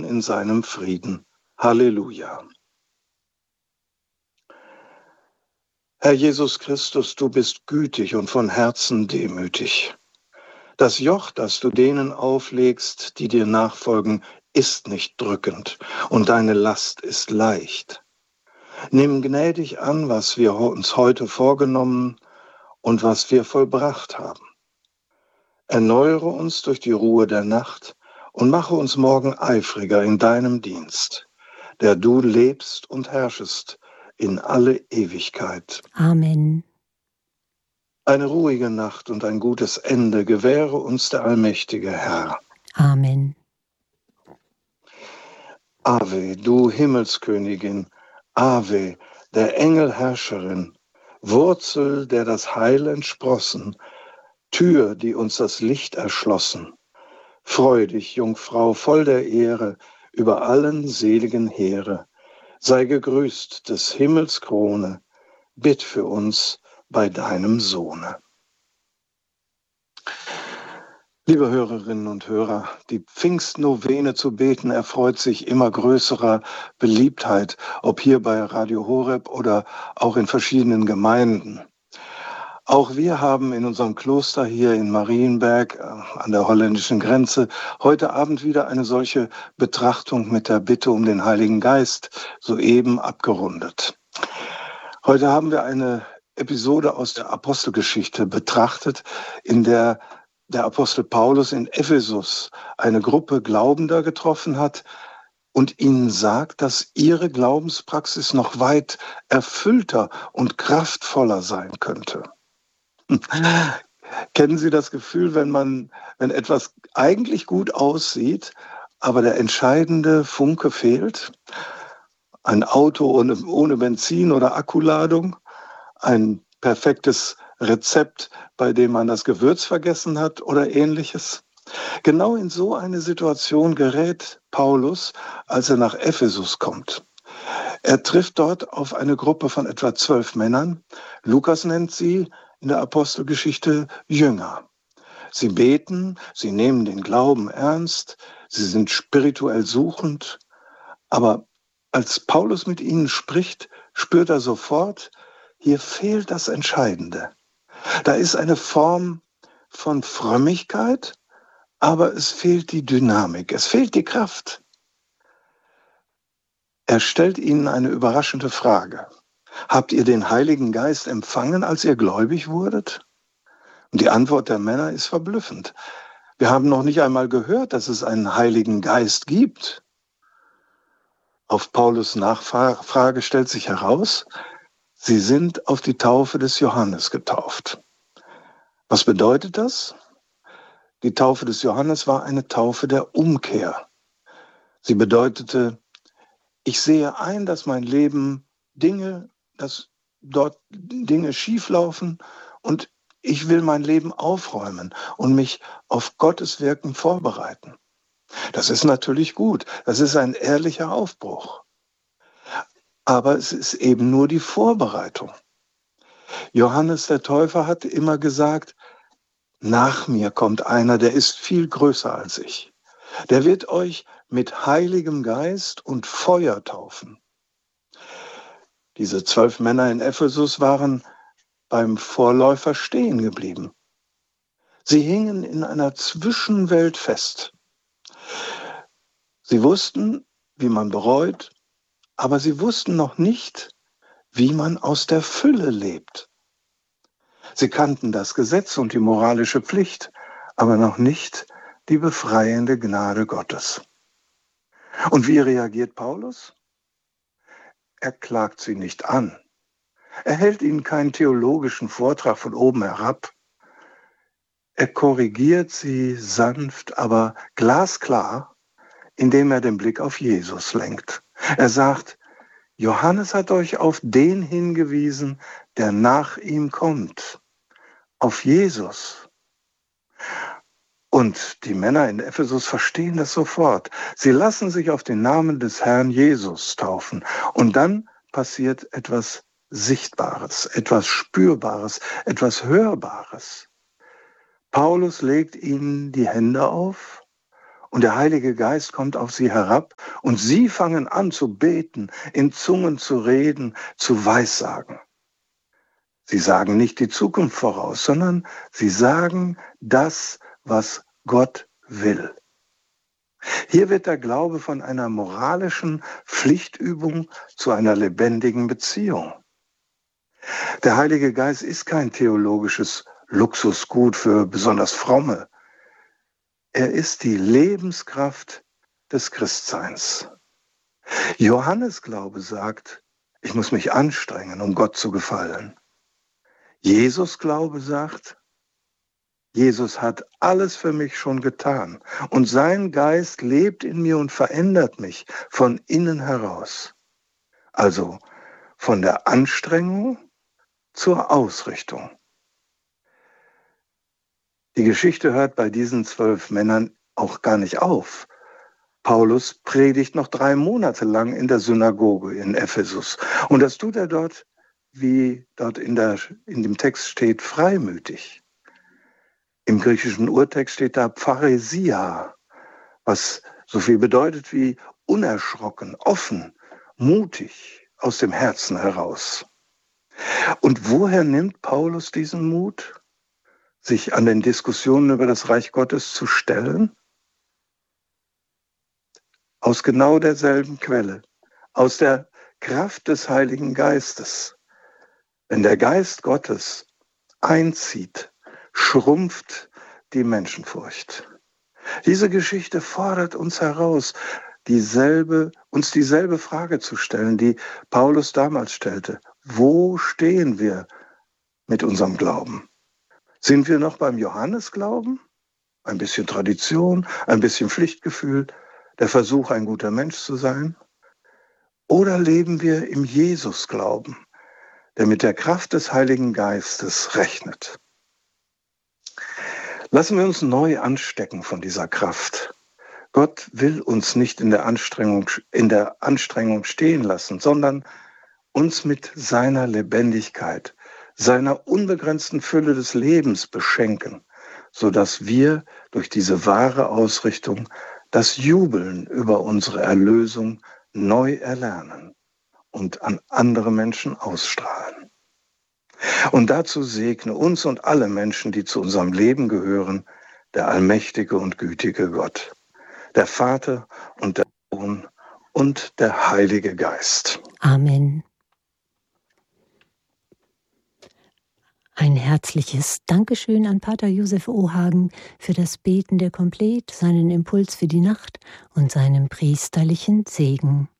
in seinem Frieden. Halleluja. Herr Jesus Christus, du bist gütig und von Herzen demütig. Das Joch, das du denen auflegst, die dir nachfolgen, ist nicht drückend und deine Last ist leicht. Nimm gnädig an, was wir uns heute vorgenommen und was wir vollbracht haben. Erneuere uns durch die Ruhe der Nacht und mache uns morgen eifriger in deinem Dienst, der du lebst und herrschest in alle Ewigkeit. Amen. Eine ruhige Nacht und ein gutes Ende gewähre uns der allmächtige Herr. Amen. Ave, du Himmelskönigin, Ave, der Engelherrscherin, Wurzel, der das Heil entsprossen, Tür, die uns das Licht erschlossen. Freu dich, Jungfrau, voll der Ehre, über allen seligen Heere. Sei gegrüßt des Himmels Krone, bitt für uns bei deinem Sohne. Liebe Hörerinnen und Hörer, die Pfingstnovene zu beten erfreut sich immer größerer Beliebtheit, ob hier bei Radio Horeb oder auch in verschiedenen Gemeinden. Auch wir haben in unserem Kloster hier in Marienberg an der holländischen Grenze heute Abend wieder eine solche Betrachtung mit der Bitte um den Heiligen Geist soeben abgerundet. Heute haben wir eine Episode aus der Apostelgeschichte betrachtet, in der der Apostel Paulus in Ephesus eine Gruppe Glaubender getroffen hat und ihnen sagt, dass ihre Glaubenspraxis noch weit erfüllter und kraftvoller sein könnte. Kennen Sie das Gefühl, wenn etwas eigentlich gut aussieht, aber der entscheidende Funke fehlt? Ein Auto ohne Benzin oder Akkuladung, ein perfektes Rezept, bei dem man das Gewürz vergessen hat oder ähnliches. Genau in so eine Situation gerät Paulus, als er nach Ephesus kommt. Er trifft dort auf eine Gruppe von etwa 12 Männern. Lukas nennt sie in der Apostelgeschichte Jünger. Sie beten, sie nehmen den Glauben ernst, sie sind spirituell suchend, aber als Paulus mit ihnen spricht, spürt er sofort, hier fehlt das Entscheidende. Da ist eine Form von Frömmigkeit, aber es fehlt die Dynamik, es fehlt die Kraft. Er stellt ihnen eine überraschende Frage. Habt ihr den Heiligen Geist empfangen, als ihr gläubig wurdet? Und die Antwort der Männer ist verblüffend. Wir haben noch nicht einmal gehört, dass es einen Heiligen Geist gibt. Auf Paulus Nachfrage stellt sich heraus, sie sind auf die Taufe des Johannes getauft. Was bedeutet das? Die Taufe des Johannes war eine Taufe der Umkehr. Sie bedeutete, ich sehe ein, dass mein Leben dass dort Dinge schieflaufen und ich will mein Leben aufräumen und mich auf Gottes Wirken vorbereiten. Das ist natürlich gut, das ist ein ehrlicher Aufbruch. Aber es ist eben nur die Vorbereitung. Johannes der Täufer hat immer gesagt, nach mir kommt einer, der ist viel größer als ich. Der wird euch mit Heiligem Geist und Feuer taufen. Diese 12 Männer in Ephesus waren beim Vorläufer stehen geblieben. Sie hingen in einer Zwischenwelt fest. Sie wussten, wie man bereut, aber sie wussten noch nicht, wie man aus der Fülle lebt. Sie kannten das Gesetz und die moralische Pflicht, aber noch nicht die befreiende Gnade Gottes. Und wie reagiert Paulus? Er klagt sie nicht an. Er hält ihnen keinen theologischen Vortrag von oben herab. Er korrigiert sie sanft, aber glasklar, indem er den Blick auf Jesus lenkt. Er sagt, Johannes hat euch auf den hingewiesen, der nach ihm kommt, auf Jesus. Und die Männer in Ephesus verstehen das sofort. Sie lassen sich auf den Namen des Herrn Jesus taufen. Und dann passiert etwas Sichtbares, etwas Spürbares, etwas Hörbares. Paulus legt ihnen die Hände auf Und der Heilige Geist kommt auf sie herab und sie fangen an zu beten, in Zungen zu reden, zu weissagen. Sie sagen nicht die Zukunft voraus, sondern sie sagen das, was Gott will. Hier wird der Glaube von einer moralischen Pflichtübung zu einer lebendigen Beziehung. Der Heilige Geist ist kein theologisches Luxusgut für besonders Fromme. Er ist die Lebenskraft des Christseins. Johannes Glaube sagt, ich muss mich anstrengen, um Gott zu gefallen. Jesus Glaube sagt, Jesus hat alles für mich schon getan und sein Geist lebt in mir und verändert mich von innen heraus. Also von der Anstrengung zur Ausrichtung. Die Geschichte hört bei diesen 12 Männern auch gar nicht auf. Paulus predigt noch 3 Monate lang in der Synagoge in Ephesus. Und das tut er dort, wie dort in dem Text steht, freimütig. Im griechischen Urtext steht da Pharesia, was so viel bedeutet wie unerschrocken, offen, mutig, aus dem Herzen heraus. Und woher nimmt Paulus diesen Mut, sich an den Diskussionen über das Reich Gottes zu stellen? Aus genau derselben Quelle, aus der Kraft des Heiligen Geistes. Wenn der Geist Gottes einzieht, schrumpft die Menschenfurcht. Diese Geschichte fordert uns heraus, uns dieselbe Frage zu stellen, die Paulus damals stellte. Wo stehen wir mit unserem Glauben? Sind wir noch beim Johannesglauben? Ein bisschen Tradition, ein bisschen Pflichtgefühl, der Versuch, ein guter Mensch zu sein? Oder leben wir im Jesusglauben, der mit der Kraft des Heiligen Geistes rechnet? Lassen wir uns neu anstecken von dieser Kraft. Gott will uns nicht in der Anstrengung stehen lassen, sondern uns mit seiner Lebendigkeit, seiner unbegrenzten Fülle des Lebens beschenken, sodass wir durch diese wahre Ausrichtung das Jubeln über unsere Erlösung neu erlernen und an andere Menschen ausstrahlen. Und dazu segne uns und alle Menschen, die zu unserem Leben gehören, der allmächtige und gütige Gott, der Vater und der Sohn und der Heilige Geist. Amen. Ein herzliches Dankeschön an Pater Josef Ohagen für das Beten der Komplet, seinen Impuls für die Nacht und seinen priesterlichen Segen.